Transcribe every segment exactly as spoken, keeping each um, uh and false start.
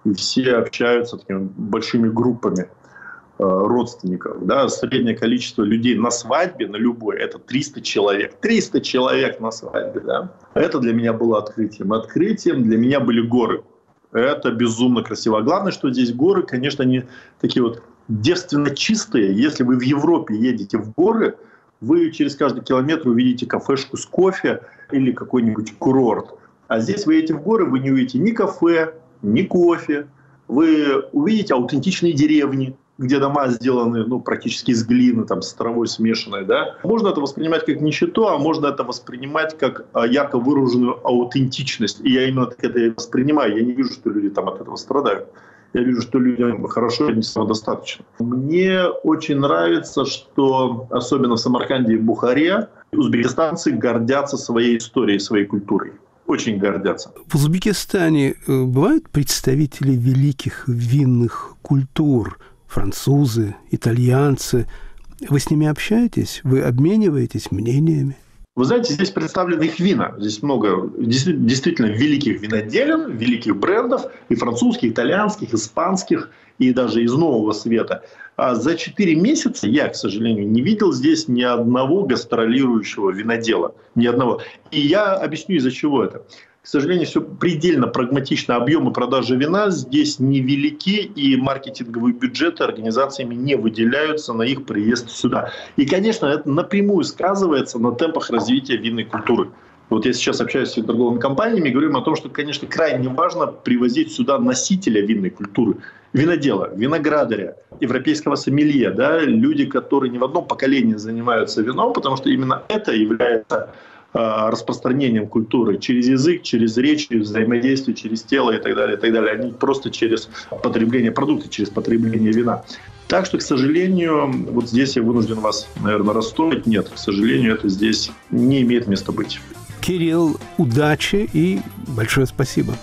и все общаются такими большими группами родственников. Да? Среднее количество людей на свадьбе, на любой, это триста человек. триста человек на свадьбе. Да? Это для меня было открытием. Открытием для меня были горы. Это безумно красиво. А главное, что здесь горы, конечно, они такие вот девственно чистые. Если вы в Европе едете в горы, вы через каждый километр увидите кафешку с кофе или какой-нибудь курорт. А здесь вы едете в горы, вы не увидите ни кафе, ни кофе. Вы увидите аутентичные деревни, где дома сделаны ну, практически из глины, там, с травой смешанной. Да? Можно это воспринимать как нищету, а можно это воспринимать как ярко выраженную аутентичность. И я именно так это и воспринимаю. Я не вижу, что люди там от этого страдают. Я вижу, что людям хорошо и не самодостаточно. Мне очень нравится, что особенно в Самарканде и Бухаре узбекистанцы гордятся своей историей, своей культурой. Очень гордятся. В Узбекистане бывают представители великих винных культур? Французы, итальянцы. Вы с ними общаетесь? Вы обмениваетесь мнениями? Вы знаете, здесь представлены их вина. Здесь много действительно великих виноделин, великих брендов, и французских, итальянских, испанских, и даже из Нового Света. А за четыре месяца я, к сожалению, не видел здесь ни одного гастролирующего винодела. Ни одного. И я объясню, из-за чего это. К сожалению, все предельно прагматично. Объемы продажи вина здесь невелики, и маркетинговые бюджеты организациями не выделяются на их приезд сюда. И, конечно, это напрямую сказывается на темпах развития винной культуры. Вот я сейчас общаюсь с торговыми компаниями и говорю о том, что, конечно, крайне важно привозить сюда носителя винной культуры. Винодела, виноградаря, европейского сомелье. Да? Люди, которые не в одном поколении занимаются вином, потому что именно это является распространением культуры через язык, через речь, через взаимодействие, через тело и так далее, и так далее, а не просто через потребление продукта, через потребление вина. Так что, к сожалению, вот здесь я вынужден вас, наверное, расстроить. Нет, к сожалению, это здесь не имеет места быть. Кирилл, удачи и большое спасибо.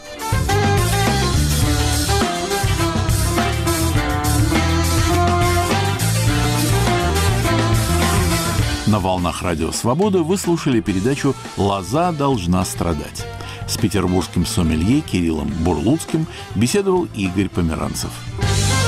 На волнах Радио Свобода вы слушали передачу «Лоза должна страдать». С петербургским сомелье Кириллом Бурлуцким беседовал Игорь Померанцев.